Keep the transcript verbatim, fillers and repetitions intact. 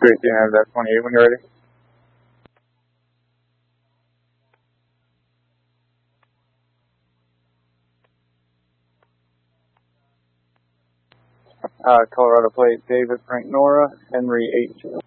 Great, you have that twenty-eight when you're ready. Uh, Colorado plate, David Frank Nora, Henry H.